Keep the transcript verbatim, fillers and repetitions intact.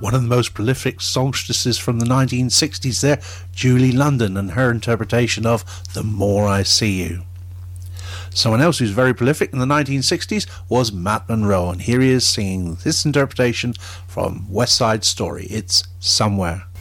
one of the most prolific songstresses from the nineteen sixties there, Julie London, and her interpretation of The More I See You. Someone else who's very prolific in the nineteen sixties was Matt Monro, and here he is singing this interpretation from West Side Story. It's Somewhere.